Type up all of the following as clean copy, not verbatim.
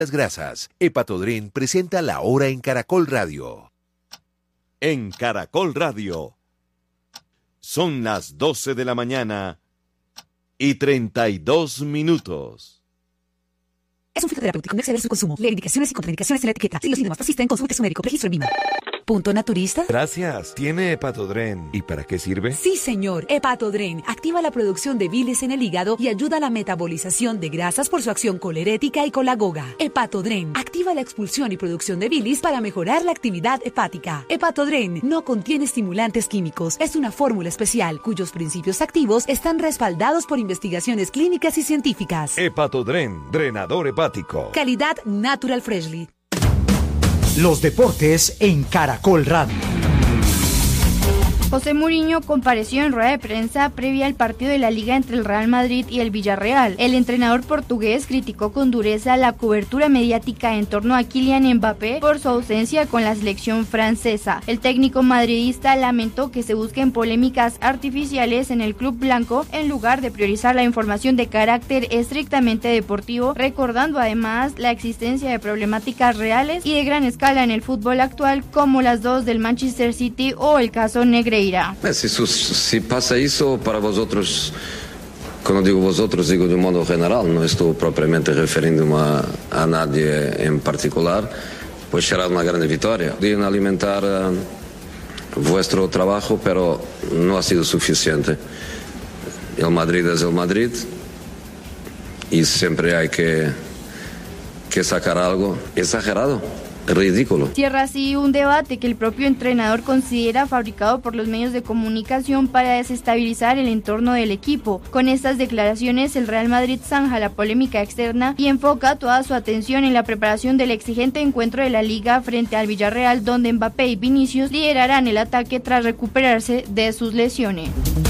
Las grasas. Hepatodren presenta La Hora en Caracol Radio. En Caracol Radio. Son las 12 de la mañana y 32 minutos. Es un fitoterapéutico, no exceder su consumo. Lee indicaciones y contraindicaciones en la etiqueta. Si los síntomas persisten, consulte a su médico. Registro en VIMA. ¿Punto naturista? Gracias. ¿Tiene Hepatodren? ¿Y para qué sirve? Sí, señor. Hepatodren activa la producción de bilis en el hígado y ayuda a la metabolización de grasas por su acción colerética y colagoga. Hepatodren activa la expulsión y producción de bilis para mejorar la actividad hepática. Hepatodren no contiene estimulantes químicos. Es una fórmula especial cuyos principios activos están respaldados por investigaciones clínicas y científicas. Hepatodren, drenador hepático. Calidad Natural Freshly. Los deportes en Caracol Radio. José Mourinho compareció en rueda de prensa previa al partido de la Liga entre el Real Madrid y el Villarreal. El entrenador portugués criticó con dureza la cobertura mediática en torno a Kylian Mbappé por su ausencia con la selección francesa. El técnico madridista lamentó que se busquen polémicas artificiales en el club blanco en lugar de priorizar la información de carácter estrictamente deportivo, recordando además la existencia de problemáticas reales y de gran escala en el fútbol actual, como las dos del Manchester City o el caso Negreira. Si pasa eso para vosotros, cuando digo vosotros, digo de un modo general, no estoy propiamente refiriéndome a nadie en particular, pues será una gran victoria. Pueden alimentar vuestro trabajo, pero no ha sido suficiente. El Madrid es el Madrid y siempre hay que sacar algo exagerado. Ridículo. Cierra así un debate que el propio entrenador considera fabricado por los medios de comunicación para desestabilizar el entorno del equipo. Con estas declaraciones, el Real Madrid zanja la polémica externa y enfoca toda su atención en la preparación del exigente encuentro de la Liga frente al Villarreal, donde Mbappé y Vinicius liderarán el ataque tras recuperarse de sus lesiones.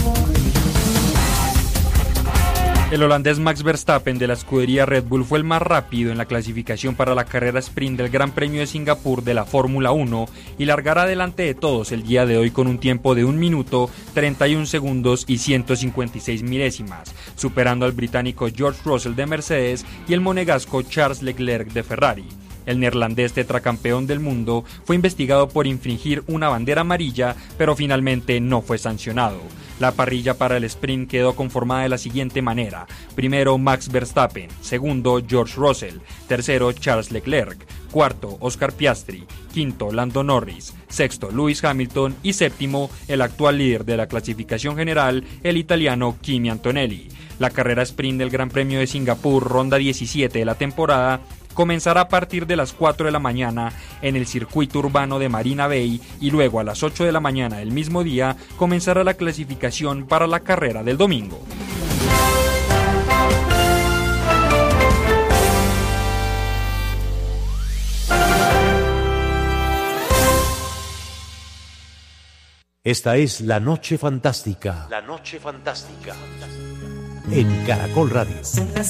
El holandés Max Verstappen de la escudería Red Bull fue el más rápido en la clasificación para la carrera sprint del Gran Premio de Singapur de la Fórmula 1 y largará delante de todos el día de hoy con un tiempo de 1 minuto, 31 segundos y 156 milésimas, superando al británico George Russell de Mercedes y el monegasco Charles Leclerc de Ferrari. El neerlandés tetracampeón del mundo fue investigado por infringir una bandera amarilla, pero finalmente no fue sancionado. La parrilla para el sprint quedó conformada de la siguiente manera: primero Max Verstappen, segundo George Russell, tercero Charles Leclerc, cuarto Oscar Piastri, quinto Lando Norris, sexto Lewis Hamilton y séptimo el actual líder de la clasificación general, el italiano Kimi Antonelli. La carrera sprint del Gran Premio de Singapur, ronda 17 de la temporada, comenzará a partir de las 4 de la mañana en el circuito urbano de Marina Bay y luego a las 8 de la mañana del mismo día comenzará la clasificación para la carrera del domingo. Esta es La Noche Fantástica. La Noche Fantástica. En Caracol Radio. Son las